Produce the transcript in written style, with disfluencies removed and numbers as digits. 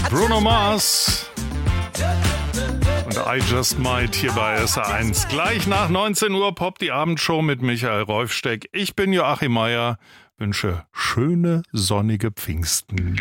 Bruno Mars und I Just Might hier bei SR1. Gleich nach 19 Uhr poppt die Abendshow mit Michael Rolfsteck. Ich bin Joachim Meier, wünsche schöne sonnige Pfingsten.